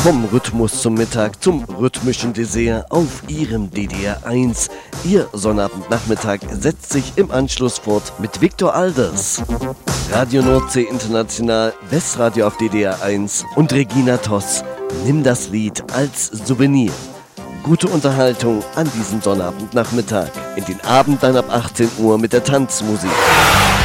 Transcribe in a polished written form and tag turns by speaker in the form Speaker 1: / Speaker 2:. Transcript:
Speaker 1: Vom Rhythmus zum Mittag, zum rhythmischen Dessert auf Ihrem DDR1. Ihr Sonnabendnachmittag setzt sich im Anschluss fort mit Viktor Alders, Radio Nordsee International, Westradio auf DDR1 und Regina Toss. Nimm das Lied als Souvenir. Gute Unterhaltung an diesem Sonnabendnachmittag. In den Abend dann ab 18 Uhr mit der Tanzmusik.